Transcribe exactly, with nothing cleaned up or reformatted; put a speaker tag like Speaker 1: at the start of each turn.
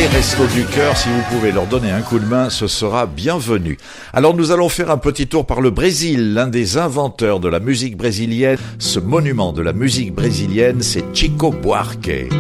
Speaker 1: les Restos du Cœur. Si vous pouvez leur donner un coup de main, ce sera bienvenu. Alors nous allons faire un petit tour par le Brésil, l'un des inventeurs de la musique brésilienne. Ce monument de la musique brésilienne, c'est Chico Buarque.